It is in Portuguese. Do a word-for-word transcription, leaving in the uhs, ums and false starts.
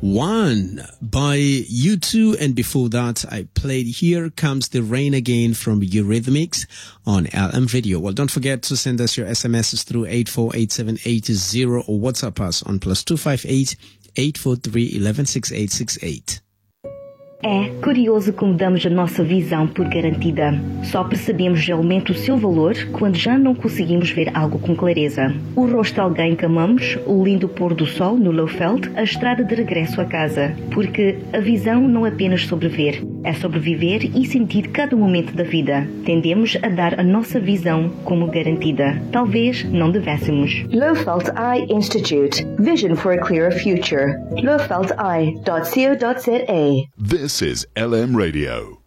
One by U two, and before that I played Here Comes the Rain Again from Eurythmics on L M Radio. Well, don't forget to send us your S M Ses through eight four eight seven eight zero or WhatsApp us on plus two five eight, eight four three, one one six eight six eight. É curioso como damos a nossa visão por garantida. Só percebemos realmente o seu valor quando já não conseguimos ver algo com clareza. O rosto de alguém que amamos, o lindo pôr do sol no Lowveld, a estrada de regresso a casa. Porque a visão não é apenas sobre ver, é sobre viver e sentir cada momento da vida. Tendemos a dar a nossa visão como garantida. Talvez não devêssemos. Lowveld Eye Institute. Vision for a clearer future. lowveld eye dot co dot za. This is L M Radio.